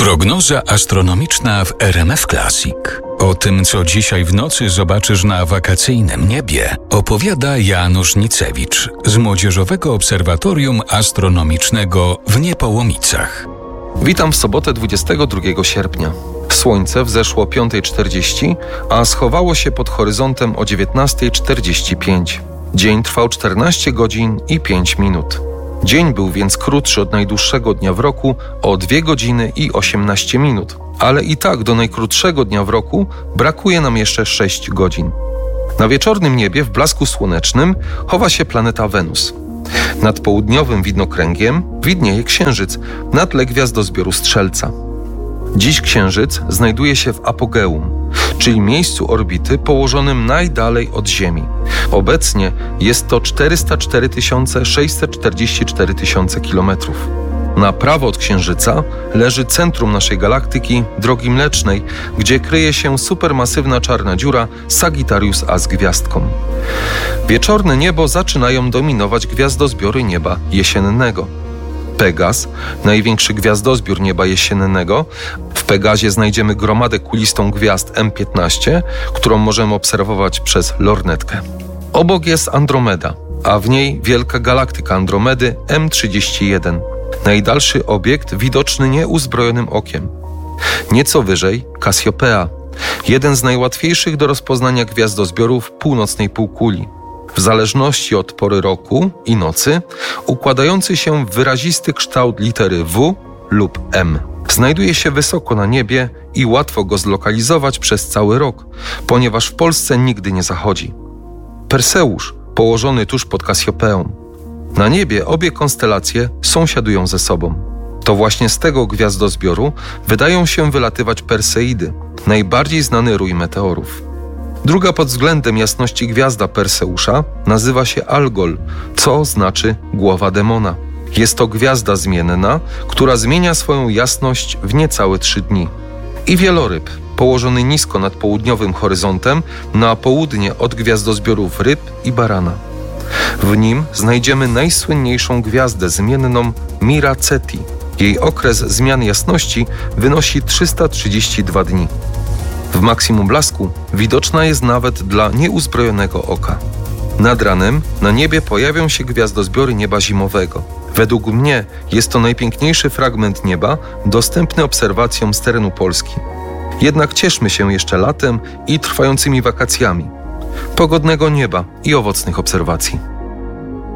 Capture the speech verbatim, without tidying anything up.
Prognoza astronomiczna w R M F Classic. O tym, co dzisiaj w nocy zobaczysz na wakacyjnym niebie, opowiada Janusz Nicewicz z Młodzieżowego Obserwatorium Astronomicznego w Niepołomicach. Witam w sobotę dwudziestego drugiego sierpnia. Słońce wzeszło o piąta czterdzieści, a schowało się pod horyzontem o dziewiętnasta czterdzieści pięć. Dzień trwał czternaście godzin i pięć minut. Dzień był więc krótszy od najdłuższego dnia w roku o dwie godziny i osiemnaście minut, ale i tak do najkrótszego dnia w roku brakuje nam jeszcze sześć godzin. Na wieczornym niebie w blasku słonecznym chowa się planeta Wenus. Nad południowym widnokręgiem widnieje Księżyc na tle gwiazdozbioru Strzelca. Dziś Księżyc znajduje się w apogeum, czyli miejscu orbity położonym najdalej od Ziemi. Obecnie jest to czterysta cztery tysiące sześćset czterdzieści cztery tysiące kilometrów. Na prawo od Księżyca leży centrum naszej galaktyki, Drogi Mlecznej, gdzie kryje się supermasywna czarna dziura Sagittarius A z gwiazdką. Wieczorne niebo zaczynają dominować gwiazdozbiory nieba jesiennego. Pegas, największy gwiazdozbiór nieba jesiennego. W Pegazie znajdziemy gromadę kulistą gwiazd M piętnaście, którą możemy obserwować przez lornetkę. Obok jest Andromeda, a w niej wielka galaktyka Andromedy M trzydzieści jeden. Najdalszy obiekt widoczny nieuzbrojonym okiem. Nieco wyżej Cassiopeia, jeden z najłatwiejszych do rozpoznania gwiazdozbiorów północnej półkuli. W zależności od pory roku i nocy, układający się w wyrazisty kształt litery W lub M. Znajduje się wysoko na niebie i łatwo go zlokalizować przez cały rok, ponieważ w Polsce nigdy nie zachodzi. Perseusz, położony tuż pod Cassiopeią. Na niebie obie konstelacje sąsiadują ze sobą. To właśnie z tego gwiazdozbioru wydają się wylatywać Perseidy, najbardziej znany rój meteorów. Druga pod względem jasności gwiazda Perseusza nazywa się Algol, co znaczy głowa demona. Jest to gwiazda zmienna, która zmienia swoją jasność w niecałe trzy dni. I wieloryb, położony nisko nad południowym horyzontem, na południe od gwiazdozbiorów Ryb i Barana. W nim znajdziemy najsłynniejszą gwiazdę zmienną Mira Ceti. Jej okres zmian jasności wynosi trzysta trzydzieści dwa dni. W maksimum blasku widoczna jest nawet dla nieuzbrojonego oka. Nad ranem na niebie pojawią się gwiazdozbiory nieba zimowego. Według mnie jest to najpiękniejszy fragment nieba dostępny obserwacjom z terenu Polski. Jednak cieszmy się jeszcze latem i trwającymi wakacjami. Pogodnego nieba i owocnych obserwacji.